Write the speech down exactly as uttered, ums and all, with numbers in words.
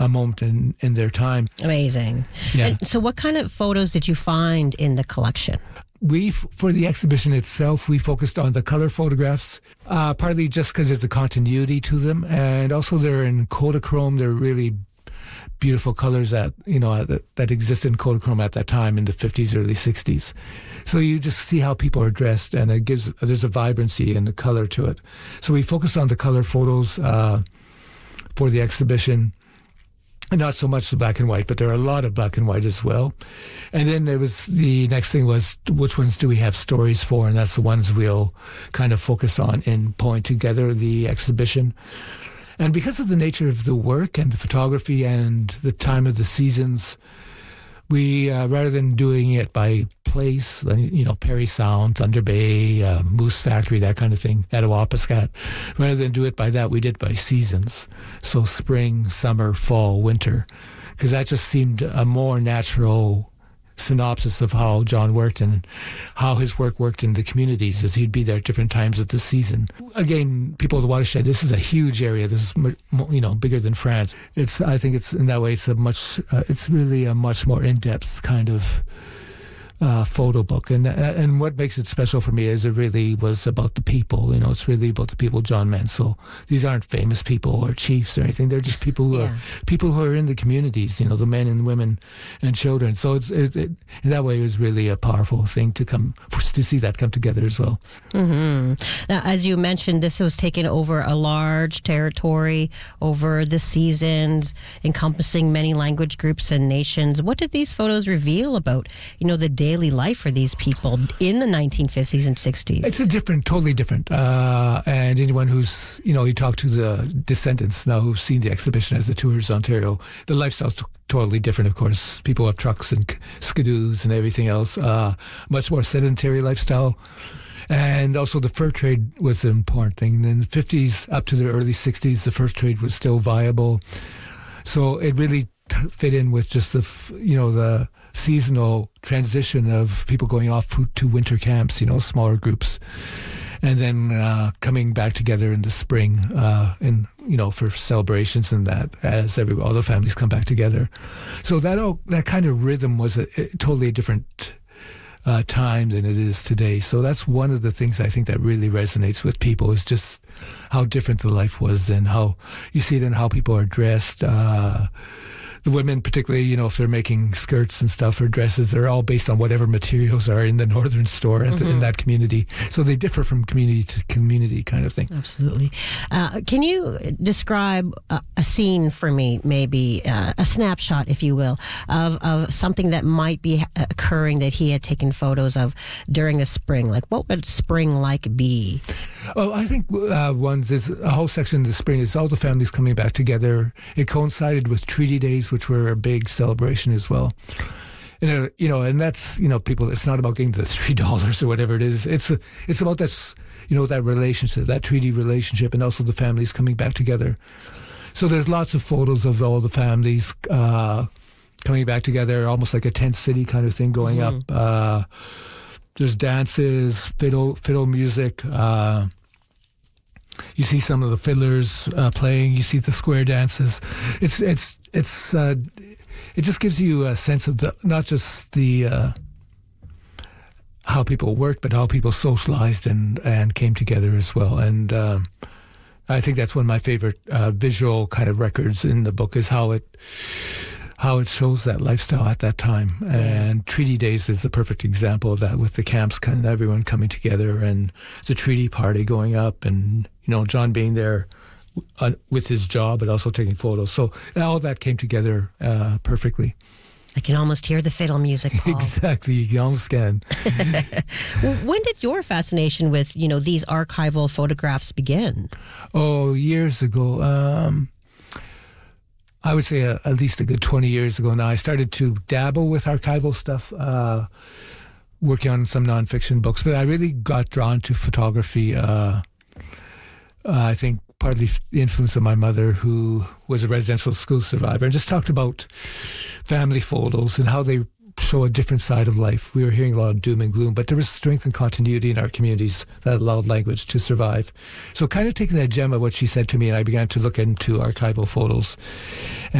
a moment in, in their time. Amazing. Yeah. And so what kind of photos did you find in the collection? We, for the exhibition itself, we focused on the color photographs, uh, partly just because there's a continuity to them, and also they're in Kodachrome. They're really beautiful colors that you know that, that existed in Kodachrome at that time in the fifties, early sixties. So you just see how people are dressed, and it gives there's a vibrancy and the color to it. So we focused on the color photos uh, for the exhibition. Not so much the black and white, but there are a lot of black and white as well. And then there was the next thing was which ones do we have stories for, and that's the ones we'll kind of focus on in pulling together the exhibition. And because of the nature of the work and the photography and the time of the seasons, we uh, rather than doing it by place, you know, Parry Sound, Thunder Bay, uh, Moose Factory, that kind of thing, at Wapiskat, rather than do it by that, we did by seasons. So spring, summer, fall, winter, because that just seemed a more natural synopsis of how John worked and how his work worked in the communities, as he'd be there at different times of the season. Again, people of the watershed, this is a huge area. This is, you know, bigger than France. It's, I think it's, in that way, it's a much, uh, it's really a much more in-depth kind of uh, photo book. And and what makes it special for me is it really was about the people. You know, it's really about the people John meant. So these aren't famous people or chiefs or anything. They're just people who Yeah. are people who are in the communities. You know, the men and women and children. So it's it, it, in that way, it was really a powerful thing to come for, to see that come together as well. Mm-hmm. Now, as you mentioned, this was taken over a large territory over the seasons, encompassing many language groups and nations. What did these photos reveal about, you know, the daily life for these people in the nineteen fifties and sixties? It's a different, totally different. Uh, and anyone who's, you know, you talk to the descendants now who've seen the exhibition as the Tours Ontario, the lifestyle's t- totally different, of course. People have trucks and skidoos and everything else. Uh, much more sedentary lifestyle. And also the fur trade was an important thing. In the fifties up to the early sixties, the fur trade was still viable. So it really t- fit in with just the, f- you know, the seasonal transition of people going off to winter camps, you know, smaller groups, and then uh, coming back together in the spring, uh, and you know, for celebrations and that, as every all the families come back together. So that all, that kind of rhythm was a, a totally different uh, time than it is today. So that's one of the things I think that really resonates with people, is just how different the life was and how you see it in how people are dressed. Uh, The women, particularly, you know, if they're making skirts and stuff or dresses, they're all based on whatever materials are in the northern store at the, Mm-hmm. in that community. So they differ from community to community kind of thing. Absolutely. Uh, can you describe a, a scene for me, maybe uh, a snapshot, if you will, of, of something that might be occurring that he had taken photos of during the spring? Like, what would spring like be? Oh, I think uh, one's is a whole section of the spring is all the families coming back together. It coincided with Treaty Days, which were a big celebration as well. And, uh, you know, and that's, you know, people, it's not about getting the three dollars or whatever it is. It's a, it's about this, you know, that relationship, that treaty relationship, and also the families coming back together. So there's lots of photos of all the families uh, coming back together, almost like a tent city kind of thing going Mm-hmm. up. Uh, there's dances, fiddle, fiddle music. Uh, you see some of the fiddlers uh, playing. You see the square dances. It's it's it's uh, it just gives you a sense of the not just the uh, how people worked, but how people socialized and and came together as well. And um, I think that's one of my favorite uh, visual kind of records in the book, is how it. how it shows that lifestyle at that time. And Treaty Days is the perfect example of that, with the camps, kind of everyone coming together and the treaty party going up, and, you know, John being there uh, with his job, but also taking photos. So all that came together uh, perfectly. I can almost hear the fiddle music, Paul. Exactly, you almost can. When did your fascination with, you know, these archival photographs begin? Oh, years ago. Um, I would say uh, at least a good twenty years ago now. I started to dabble with archival stuff, uh, working on some nonfiction books, but I really got drawn to photography. Uh, uh, I think partly the influence of my mother, who was a residential school survivor, and just talked about family photos and how they show a different side of life. We were hearing a lot of doom and gloom, but there was strength and continuity in our communities that allowed language to survive. So kind of taking that gem of what she said to me, and I began to look into archival photos.